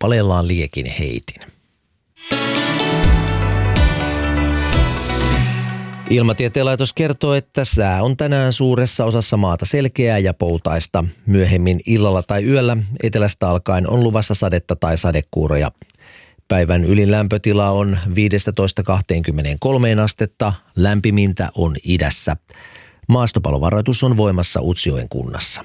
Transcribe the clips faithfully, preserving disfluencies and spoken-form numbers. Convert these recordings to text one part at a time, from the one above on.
kappaleellaan Liekin heitin. Ilmatieteen laitos kertoo, että sää on tänään suuressa osassa maata selkeää ja poutaista. Myöhemmin illalla tai yöllä etelästä alkaen on luvassa sadetta tai sadekuuroja. Päivän ylin lämpötila on viisitoista kaksikymmentäkolme astetta, lämpimintä on idässä. Maastopalovaroitus on voimassa Utsjoen kunnassa.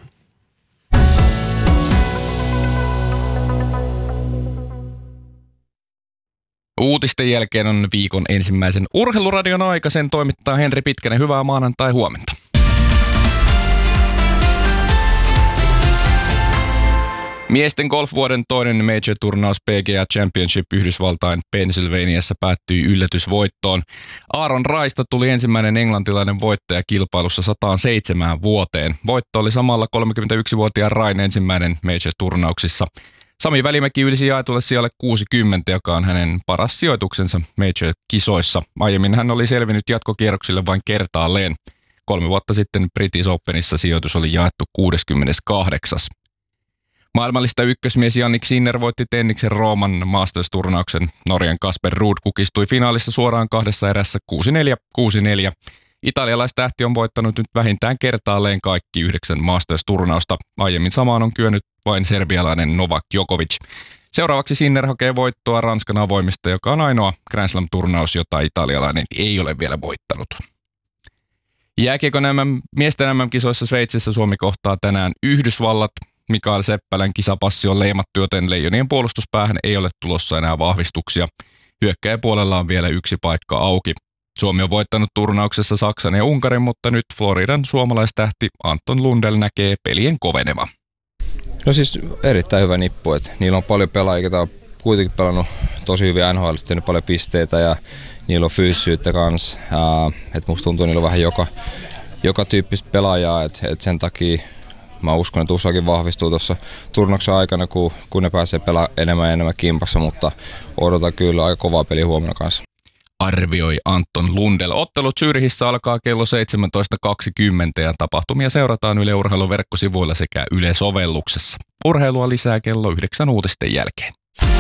Uutisten jälkeen on viikon ensimmäisen urheiluradion aika. Sen toimittaa Henri Pitkänen. Hyvää maanantai huomenta. Miesten golfvuoden toinen major-turnaus P G A Championship Yhdysvaltain Pennsylvaniassa päättyi yllätysvoittoon. Aaron Raista tuli ensimmäinen englantilainen voittaja kilpailussa sata seitsemän vuoteen. Voitto oli samalla kolmekymmentäyksivuotiaan Rain ensimmäinen major-turnauksissa. Sami Välimäki ylsi jaetulle sijalle kuusikymmentä, joka on hänen paras sijoituksensa major-kisoissa. Aiemmin hän oli selvinnyt jatkokierroksille vain kertaalleen. Kolme vuotta sitten British Openissa sijoitus oli jaettu kuudeskymmeneskahdeksas. Maailmallista ykkösmies Jannik Sinner voitti tenniksen Rooman Masters-turnauksen. Norjan Kasper Ruud kukistui finaalissa suoraan kahdessa erässä kuusi neljä kuusi neljä. Italialaistähti on voittanut nyt vähintään kertaalleen kaikki yhdeksän Masters-turnausta. Aiemmin samaan on kyennyt vain serbialainen Novak Djokovic. Seuraavaksi Sinner hakee voittoa Ranskan avoimista, joka on ainoa Grand Slam-turnaus, jota italialainen ei ole vielä voittanut. Jääkiekon miesten M M-kisoissa Sveitsissä Suomi kohtaa tänään Yhdysvallat. Mikael Seppälän kisapassi on leimattu, joten Leijonien puolustuspäähän ei ole tulossa enää vahvistuksia. Hyökkääjäpuolella on vielä yksi paikka auki. Suomi on voittanut turnauksessa Saksan ja Unkarin, mutta nyt Floridan suomalaistähti Anton Lundell näkee pelien koveneva. No siis erittäin hyvä nippu, että niillä on paljon pelaajia, jotka on kuitenkin pelannut tosi hyvin N H L, tehnyt paljon pisteitä ja niillä on fyysisyyttä kanssa. Että musta tuntuu, että niillä on vähän joka, joka tyyppistä pelaajaa, että et sen takia mä uskon, että U S Akin vahvistuu tuossa turnauksen aikana, kun, kun ne pääsee pelaamaan enemmän ja enemmän kimpassa, mutta odotan kyllä aika kovaa peliä huomenna kanssa. Arvioi Anton Lundell. Ottelut Zürichissä alkaa kello seitsemäntoista kaksikymmentä ja tapahtumia seurataan Yle Urheilun verkkosivuilla sekä Yle-sovelluksessa. Urheilua lisää kello yhdeksän uutisten jälkeen.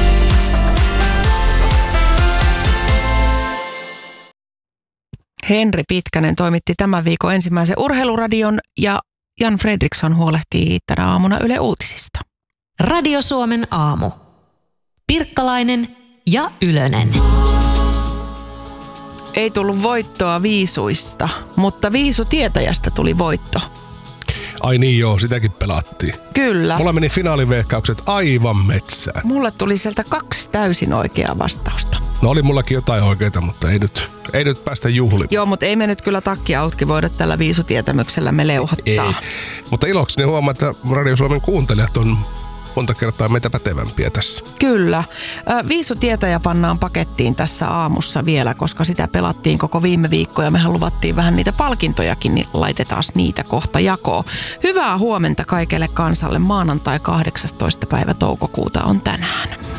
Henri Pitkänen toimitti tämän viikon ensimmäisen urheiluradion ja Jan Fredriksson huolehtii tänä aamuna Yle Uutisista. Radio Suomen aamu. Pirkkalainen ja Ylönen. Ei tullut voittoa viisuista, mutta viisutietäjästä tuli voitto. Ai niin joo, sitäkin pelattiin. Kyllä. Mulla meni finaaliveikkaukset aivan metsään. Mulle tuli sieltä kaksi täysin oikeaa vastausta. No oli mullakin jotain oikeita, mutta ei nyt, ei nyt päästä juhlimaan. Joo, mutta ei me nyt kyllä takkia autki voida tällä viisutietämyksellä me leuhottaa. Ei. Mutta ilokseni huomaa, että Radio Suomen kuuntelijat on monta kertaa meitä pätevämpiä tässä. Kyllä. Viisutietäjä pannaan pakettiin tässä aamussa vielä, koska sitä pelattiin koko viime viikko ja mehän luvattiin vähän niitä palkintojakin, niin laitetaan niitä kohta jakoon. Hyvää huomenta kaikelle kansalle. Maanantai kahdeksastoista päivä toukokuuta on tänään.